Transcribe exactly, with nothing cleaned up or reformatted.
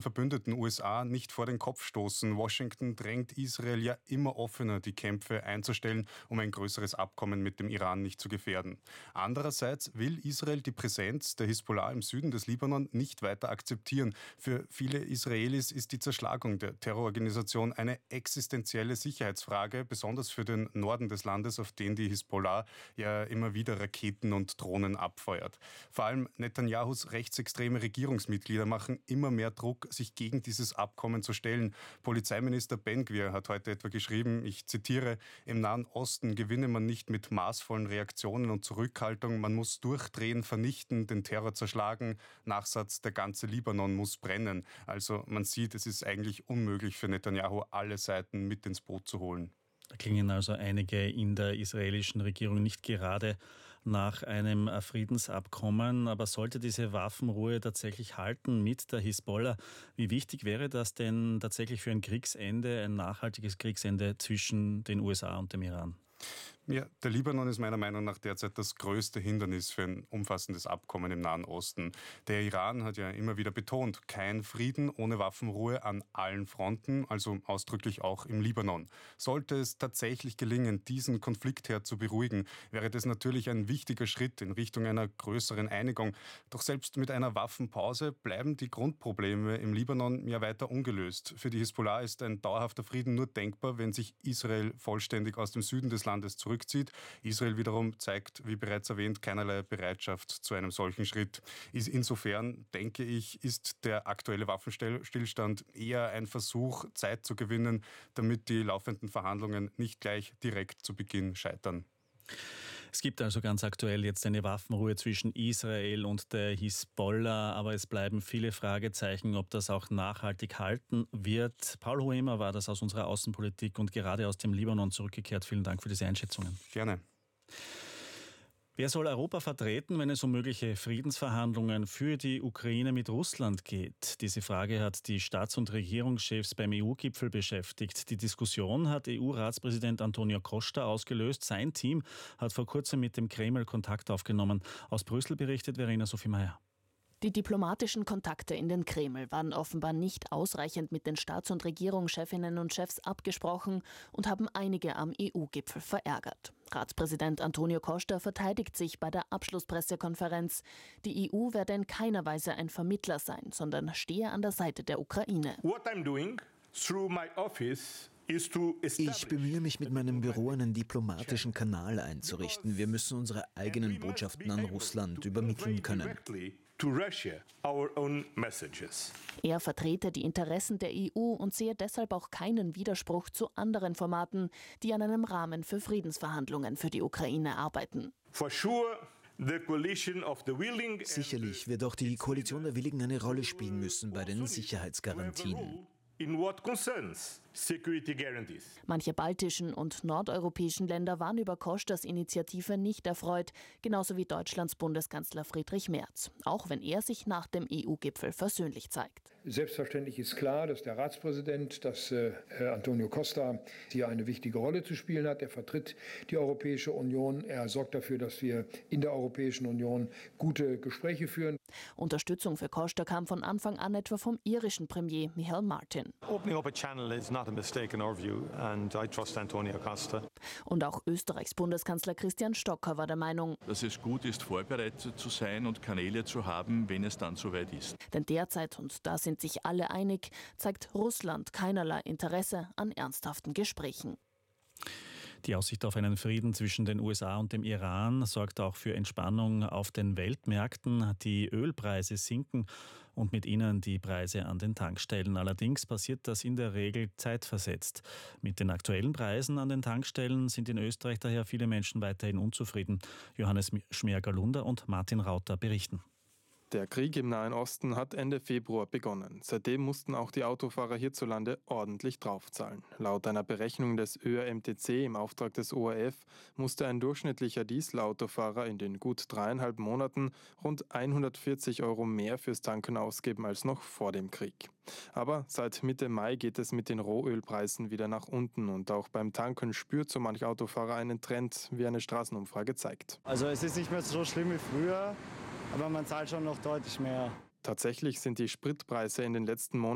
Verbündeten U S A nicht vor den Kopf stoßen. Washington drängt Israel ja immer offener, die Kämpfe einzustellen, um ein größeres Abkommen mit dem Iran nicht zu gefährden. Andererseits will Israel die Präsenz der Hisbollah im Süden des Libanon nicht weiter akzeptieren. Für viele Israelis ist die Zerschlagung der Terrororganisation eine existenzielle Sicherheitsfrage, besonders für den Norden des Landes, auf den die Hisbollah ja immer wieder Raketen und Drohnen abfeuert. Vor allem Netanyahus rechtsextreme Regierungsmitglieder machen immer mehr Druck, sich gegen dieses Abkommen zu stellen. Polizeiminister Ben-Gvir hat heute etwa geschrieben, ich zitiere, im Nahen Osten gewinne man nicht mit maßvollen Reaktionen und Zurückhaltung, man muss durchdrehen, vernichten, den Terror zerschlagen. Nachsatz, der ganze Libanon muss brennen. Also man sieht, es ist eigentlich unmöglich für Netanyahu, alle Seiten mit ins Boot zu holen. Da klingen also einige in der israelischen Regierung nicht gerade nach einem Friedensabkommen. Aber sollte diese Waffenruhe tatsächlich halten mit der Hisbollah, wie wichtig wäre das denn tatsächlich für ein Kriegsende, ein nachhaltiges Kriegsende zwischen den U S A und dem Iran? Ja, der Libanon ist meiner Meinung nach derzeit das größte Hindernis für ein umfassendes Abkommen im Nahen Osten. Der Iran hat ja immer wieder betont, kein Frieden ohne Waffenruhe an allen Fronten, also ausdrücklich auch im Libanon. Sollte es tatsächlich gelingen, diesen Konfliktherd zu beruhigen, wäre das natürlich ein wichtiger Schritt in Richtung einer größeren Einigung. Doch selbst mit einer Waffenpause bleiben die Grundprobleme im Libanon ja weiter ungelöst. Für die Hisbollah ist ein dauerhafter Frieden nur denkbar, wenn sich Israel vollständig aus dem Süden des Landes zurückzieht. Israel wiederum zeigt, wie bereits erwähnt, keinerlei Bereitschaft zu einem solchen Schritt. Insofern, denke ich, ist der aktuelle Waffenstillstand eher ein Versuch, Zeit zu gewinnen, damit die laufenden Verhandlungen nicht gleich direkt zu Beginn scheitern. Es gibt also ganz aktuell jetzt eine Waffenruhe zwischen Israel und der Hisbollah, aber es bleiben viele Fragezeichen, ob das auch nachhaltig halten wird. Paul Hoemer war das aus unserer Außenpolitik und gerade aus dem Libanon zurückgekehrt. Vielen Dank für diese Einschätzungen. Gerne. Wer soll Europa vertreten, wenn es um mögliche Friedensverhandlungen für die Ukraine mit Russland geht? Diese Frage hat die Staats- und Regierungschefs beim E U-Gipfel beschäftigt. Die Diskussion hat E U-Ratspräsident Antonio Costa ausgelöst. Sein Team hat vor kurzem mit dem Kreml Kontakt aufgenommen. Aus Brüssel berichtet Verena Sophie Meyer. Die diplomatischen Kontakte in den Kreml waren offenbar nicht ausreichend mit den Staats- und Regierungschefinnen und Chefs abgesprochen und haben einige am E U-Gipfel verärgert. Ratspräsident Antonio Costa verteidigt sich bei der Abschlusspressekonferenz. Die E U werde in keiner Weise ein Vermittler sein, sondern stehe an der Seite der Ukraine. What I'm doing through my office Ich bemühe mich mit meinem Büro, einen diplomatischen Kanal einzurichten. Wir müssen unsere eigenen Botschaften an Russland übermitteln können. Er vertrete die Interessen der E U und sehe deshalb auch keinen Widerspruch zu anderen Formaten, die an einem Rahmen für Friedensverhandlungen für die Ukraine arbeiten. Sicherlich wird auch die Koalition der Willigen eine Rolle spielen müssen bei den Sicherheitsgarantien. In what concerns security guarantees. Manche baltischen und nordeuropäischen Länder waren über Costas Initiative nicht erfreut, genauso wie Deutschlands Bundeskanzler Friedrich Merz, auch wenn er sich nach dem E U-Gipfel versöhnlich zeigt. Selbstverständlich ist klar, dass der Ratspräsident, dass äh, Antonio Costa hier eine wichtige Rolle zu spielen hat. Er vertritt die Europäische Union. Er sorgt dafür, dass wir in der Europäischen Union gute Gespräche führen. Unterstützung für Costa kam von Anfang an etwa vom irischen Premier Michael Martin. Opening up a channel is not a mistake in our view, and I trust Antonio Costa. Und auch Österreichs Bundeskanzler Christian Stocker war der Meinung, dass es gut ist, vorbereitet zu sein und Kanäle zu haben, wenn es dann soweit ist. Denn derzeit, und da sind sich alle einig, zeigt Russland keinerlei Interesse an ernsthaften Gesprächen. Die Aussicht auf einen Frieden zwischen den U S A und dem Iran sorgt auch für Entspannung auf den Weltmärkten. Die Ölpreise sinken und mit ihnen die Preise an den Tankstellen. Allerdings passiert das in der Regel zeitversetzt. Mit den aktuellen Preisen an den Tankstellen sind in Österreich daher viele Menschen weiterhin unzufrieden. Johannes Schmerger-Lunder und Martin Rauter berichten. Der Krieg im Nahen Osten hat Ende Februar begonnen. Seitdem mussten auch die Autofahrer hierzulande ordentlich draufzahlen. Laut einer Berechnung des Ö R M T C im Auftrag des O R F musste ein durchschnittlicher Dieselautofahrer in den gut dreieinhalb Monaten rund hundertvierzig Euro mehr fürs Tanken ausgeben als noch vor dem Krieg. Aber seit Mitte Mai geht es mit den Rohölpreisen wieder nach unten und auch beim Tanken spürt so manch Autofahrer einen Trend, wie eine Straßenumfrage zeigt. Also es ist nicht mehr so schlimm wie früher, aber man zahlt schon noch deutlich mehr. Tatsächlich sind die Spritpreise in den letzten Monaten